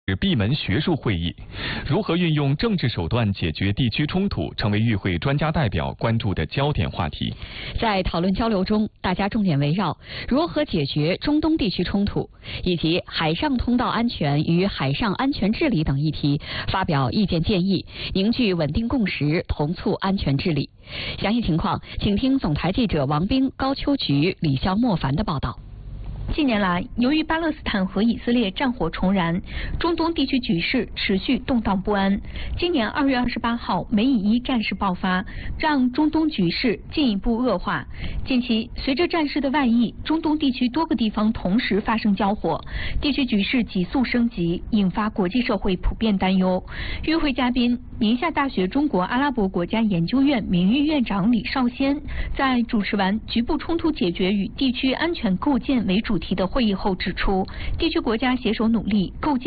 闭门学术会议，如何运用政治手段解决地区冲突，成为与会专家代表关注的焦点话题。 在讨论交流中，大家重点围绕如何解决中东地区冲突，以及海上通道安全与海上安全治理等议题发表意见建议，凝聚稳定共识，同促安全治理。详细情况，请听总台记者王冰、高秋菊、李潇、莫凡的报道。 近年来，由于巴勒斯坦和以色列战火重燃，中东地区局势持续动荡不安。今年2月28号，美以伊战事爆发，让中东局势进一步恶化。近期，随着战事的外溢，中东地区多个地方同时发生交火，地区局势急速升级，引发国际社会普遍担忧。与会嘉宾，宁夏大学中国阿拉伯国家研究院名誉院长李少先在主持完局部冲突解决与地区安全构建为主题的会议后指出，地区国家携手努力构建